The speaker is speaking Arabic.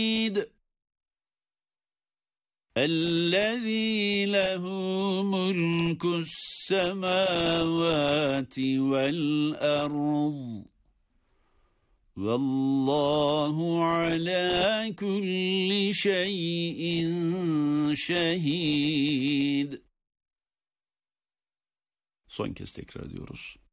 الذي له ملك السماوات والأرض والله على كل شيء şehid. Son kez tekrar ediyoruz.